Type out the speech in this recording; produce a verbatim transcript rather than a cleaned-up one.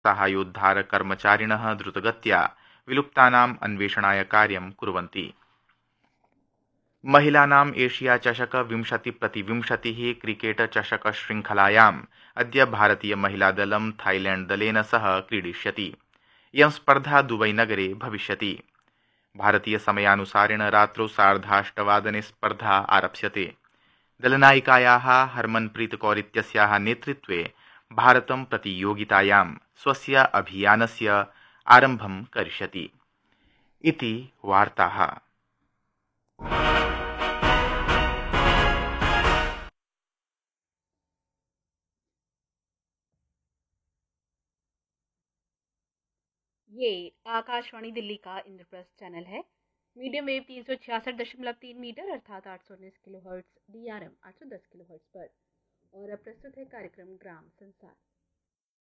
साहाय्योद्धारकर्मचारिणः द्रुतगत्या विलुप्तानाम् अन्वेषणाय कार्यं कुर्वन्ति। महिलानाम् एशिया चषक विंशति प्रति विंशतिः क्रिकेट चषक श्रृंखलायाम् अद्य भारतीय महिलादलं थाईलैण्ड दलेन सह क्रीडिष्यति। इयं स्पर्धा दुबईनगरे भविष्यति। भारतीय समयानुसारेण रात्रौ सार्धाष्टवादने स्पर्धा आरप्स्यते। दलनायिकायाः हरमनप्रीत कौर इत्यस्याः नेतृत्वे भारतं प्रतियोगितायां स्वस्य अभियानस्य आरम्भं करिष्यति। इति वार्ताः। ये आकाशवाणी दिल्ली का इंद्रप्रस्थ चैनल है। मीडियम वेव तीन सौ छियासठ दशमलव तीन मीटर अर्थात आठ सौ उन्नीस kilo hertz, D R M आठ सौ दस किलो हर्ट्ज पर। और अब प्रस्तुत है कार्यक्रम ग्राम संसार।